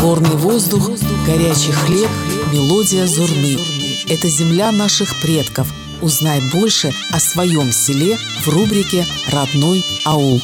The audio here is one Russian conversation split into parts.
Горный воздух, горячий хлеб, мелодия зурны. Это земля наших предков. Узнай больше о своем селе в рубрике «Родной аул».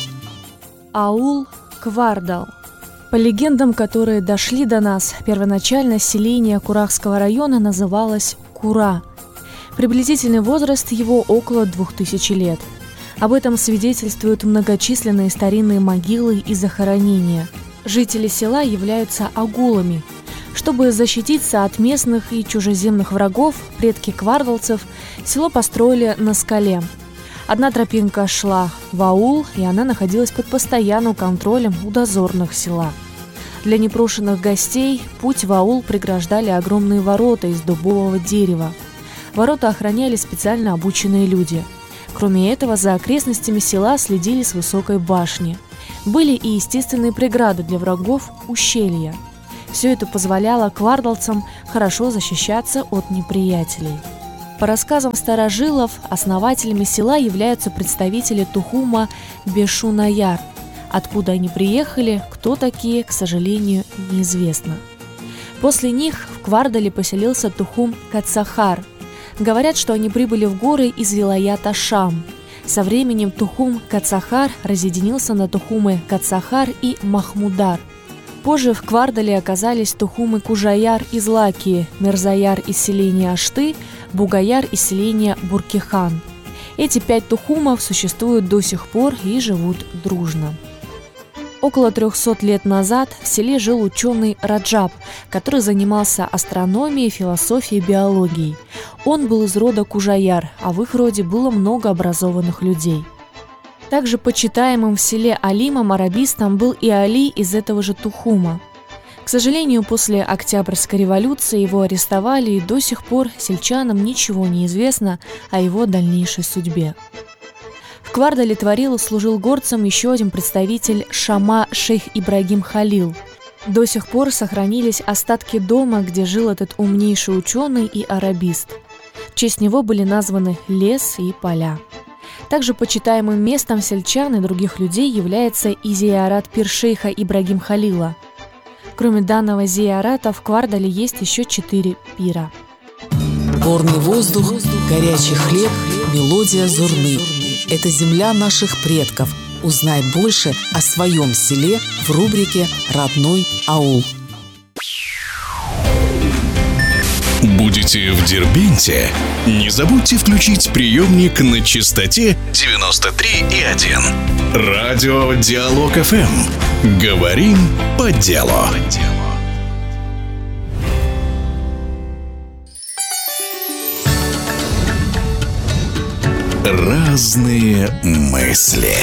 Аул Квардал. По легендам, которые дошли до нас, первоначально селение Курахского района называлось Кура. Приблизительный возраст его около 2000 лет. Об этом свидетельствуют многочисленные старинные могилы и захоронения. Жители села являются агулами. Чтобы защититься от местных и чужеземных врагов, предки квардалцев село построили на скале. Одна тропинка шла в аул, и она находилась под постоянным контролем у дозорных села. Для непрошенных гостей путь в аул преграждали огромные ворота из дубового дерева. Ворота охраняли специально обученные люди. Кроме этого, за окрестностями села следили с высокой башни. Были и естественные преграды для врагов – ущелья. Все это позволяло квардалцам хорошо защищаться от неприятелей. По рассказам старожилов, основателями села являются представители Тухума Бешунаяр. Откуда они приехали, кто такие, к сожалению, неизвестно. После них в Квардале поселился Тухум Кацахар. Говорят, что они прибыли в горы из вилаята Шам. Со временем Тухум Кацахар разъединился на Тухумы Кацахар и Махмудар. Позже в Квардале оказались Тухумы Кужаяр из Лакии, Мирзаяр из селения Ашты, Бугаяр из селения Буркихан. Эти 5 тухумов существуют до сих пор и живут дружно. Около 300 лет назад в селе жил ученый Раджаб, который занимался астрономией, философией и биологией. Он был из рода Кужаяр, а в их роде было много образованных людей. Также почитаемым в селе алимом-арабистом был и Али из этого же Тухума. К сожалению, после Октябрьской революции его арестовали, и до сих пор сельчанам ничего не известно о его дальнейшей судьбе. В Квардале творил и служил горцем еще один представитель Шама шейх Ибрагим Халил. До сих пор сохранились остатки дома, где жил этот умнейший ученый и арабист. В честь него были названы лес и поля. Также почитаемым местом сельчан и других людей является и зиярат пир-шейха Ибрагим Халила. Кроме данного зиярата в Квардале есть еще 4 пира. Горный воздух, горячий хлеб, мелодия зурны. Это земля наших предков. Узнай больше о своем селе в рубрике «Родной аул». Будете в Дербенте? Не забудьте включить приемник на частоте 93,1. Радио Диалог ФМ. Говорим по делу. Разные мысли.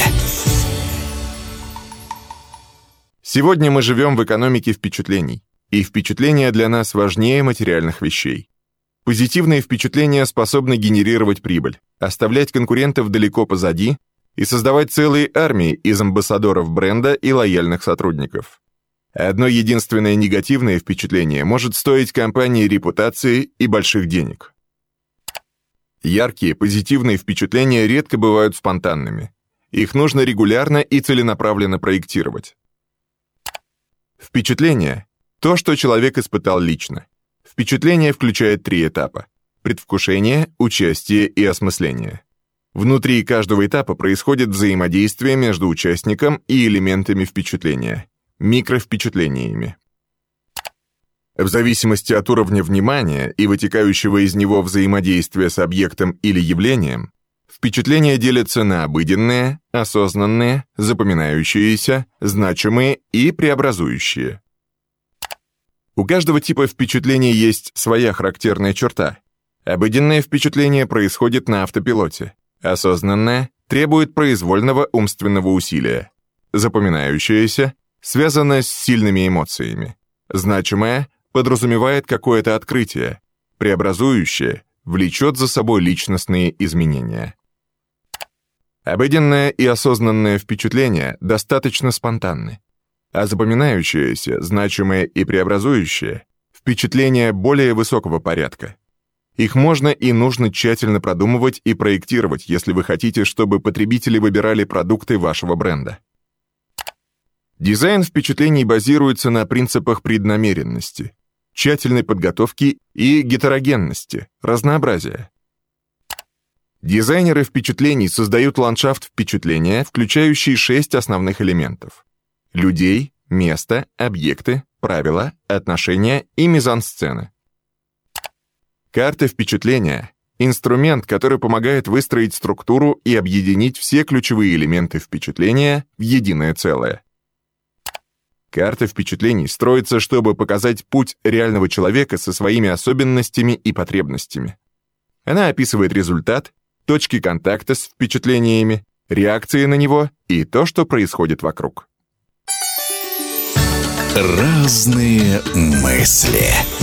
Сегодня мы живем в экономике впечатлений. И впечатления для нас важнее материальных вещей. Позитивные впечатления способны генерировать прибыль, оставлять конкурентов далеко позади и создавать целые армии из амбассадоров бренда и лояльных сотрудников. Одно единственное негативное впечатление может стоить компании репутации и больших денег. Яркие, позитивные впечатления редко бывают спонтанными. Их нужно регулярно и целенаправленно проектировать. Впечатление – то, что человек испытал лично. Впечатление включает 3 этапа – предвкушение, участие и осмысление. Внутри каждого этапа происходит взаимодействие между участником и элементами впечатления – микровпечатлениями. В зависимости от уровня внимания и вытекающего из него взаимодействия с объектом или явлением, впечатления делятся на обыденные, осознанные, запоминающиеся, значимые и преобразующие. У каждого типа впечатлений есть своя характерная черта. Обыденное впечатление происходит на автопилоте. Осознанное требует произвольного умственного усилия. Запоминающееся связано с сильными эмоциями. Значимое подразумевает какое-то открытие. Преобразующее влечет за собой личностные изменения. Обыденное и осознанное впечатления достаточно спонтанны. А запоминающееся, значимое и преобразующее – впечатления более высокого порядка. Их можно и нужно тщательно продумывать и проектировать, если вы хотите, чтобы потребители выбирали продукты вашего бренда. Дизайн впечатлений базируется на принципах преднамеренности, тщательной подготовки и гетерогенности, разнообразия. Дизайнеры впечатлений создают ландшафт впечатления, включающий 6 основных элементов: людей, место, объекты, правила, отношения и мизансцены. Карта впечатления — инструмент, который помогает выстроить структуру и объединить все ключевые элементы впечатления в единое целое. Карта впечатлений строится, чтобы показать путь реального человека со своими особенностями и потребностями. Она описывает результат, точки контакта с впечатлениями, реакции на него и то, что происходит вокруг. Разные мысли.